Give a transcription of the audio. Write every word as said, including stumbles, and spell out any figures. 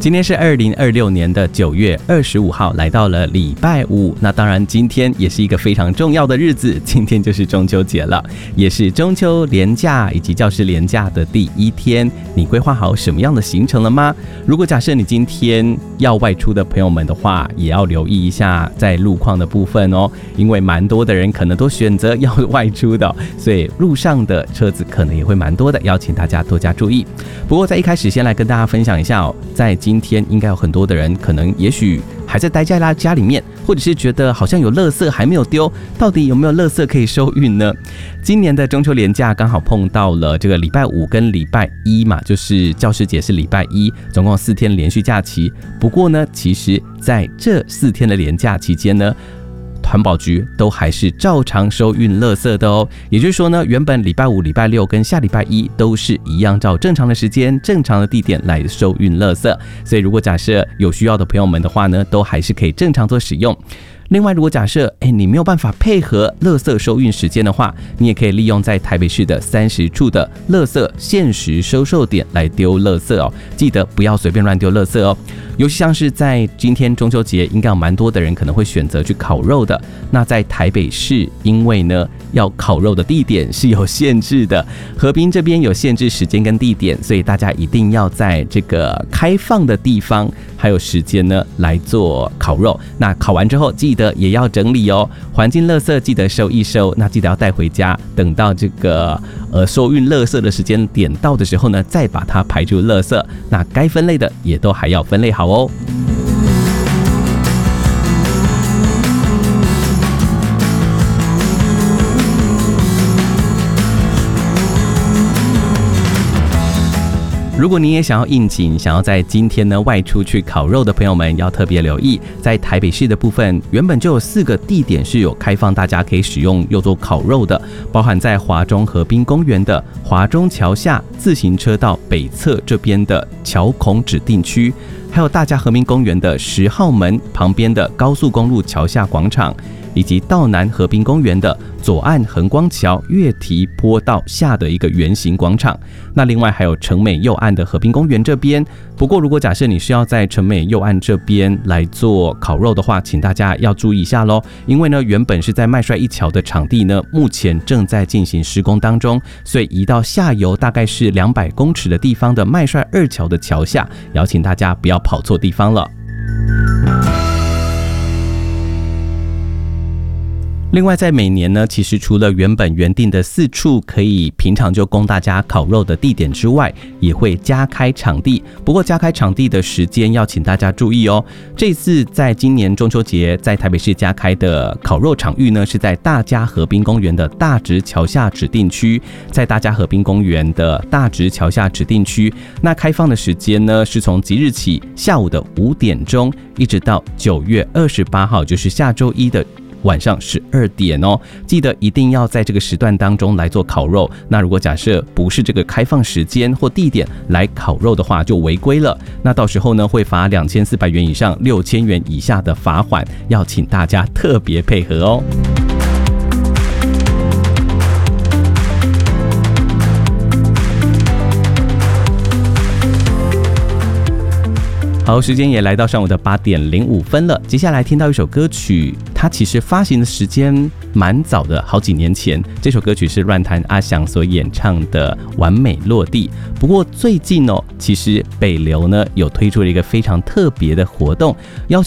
今天是二零二六年的九月二十五号，来到了礼拜五。那当然，今天也是一个非常重要的日子，今天就是中秋节了，也是中秋连假以及教师连假的第一天。你规划好什么样的行程了吗？如果假设你今天要外出的朋友们的话，也要留意一下在路况的部分哦，因为蛮多的人可能都选择要外出的，所以路上的车子可能也会蛮多的，邀请大家多加注意。不过在一开始，先来跟大家分享一下哦，在今天应该有很多的人可能也许还在待在家里面，或者是觉得好像有垃圾还没有丢，到底有没有垃圾可以收运呢？今年的中秋连假刚好碰到了这个礼拜五跟礼拜一嘛，就是教师节是礼拜一，总共四天连续假期。不过呢，其实在这四天的连假期间呢，环保局都还是照常收运垃圾的哦，也就是说呢，原本礼拜五、礼拜六跟下礼拜一都是一样照正常的时间、正常的地点来收运垃圾，所以如果假设有需要的朋友们的话呢，都还是可以正常做使用。另外，如果假设哎你没有办法配合垃圾收运时间的话，你也可以利用在台北市的三十处的垃圾限时收售点来丢垃圾哦。记得不要随便乱丢垃圾哦。尤其像是在今天中秋节，应该有蛮多的人可能会选择去烤肉的。那在台北市，因为呢要烤肉的地点是有限制的，河滨这边有限制时间跟地点，所以大家一定要在这个开放的地方还有时间呢来做烤肉。那烤完之后，记得也要整理哦，环境垃圾记得收一收，那记得要带回家，等到这个呃收运垃圾的时间点到的时候呢，再把它排出垃圾。那该分类的也都还要分类好哦。如果你也想要应景，想要在今天呢外出去烤肉的朋友们，要特别留意，在台北市的部分，原本就有四个地点是有开放大家可以使用又做烤肉的，包含在华中河滨公园的华中桥下自行车道北侧这边的桥孔指定区，还有大家河滨公园的十号门旁边的高速公路桥下广场，以及道南河滨公园的左岸横光桥月堤坡道下的一个圆形广场。那另外还有城美右岸的河滨公园这边。不过如果假设你是要在城美右岸这边来做烤肉的话，请大家要注意一下咯，因为呢原本是在麦帅一桥的场地呢，目前正在进行施工当中，所以移到下游大概是两百公尺的地方的麦帅二桥的桥下，邀请大家不要跑错地方了。另外在每年呢，其实除了原本原定的四处可以平常就供大家烤肉的地点之外，也会加开场地。不过加开场地的时间要请大家注意哦。这次在今年中秋节在台北市加开的烤肉场域呢，是在大家河滨公园的大直桥下指定区，在大家河滨公园的大直桥下指定区，那开放的时间呢是从即日起下午的五点钟，一直到九月二十八号，就是下周一的晚上十二点哦，记得一定要在这个时段当中来做烤肉。那如果假设不是这个开放时间或地点来烤肉的话，就违规了。那到时候呢会罚两千四百元以上六千元以下的罚款，要请大家特别配合哦。好，时间也来到上午的八点零五分了。接下来听到一首歌曲，它其实发行的时间蛮早的，好几年前。这首歌曲是乱弹阿翔所演唱的《完美落地》。不过最近哦，其实北流呢有推出了一个非常特别的活动，邀请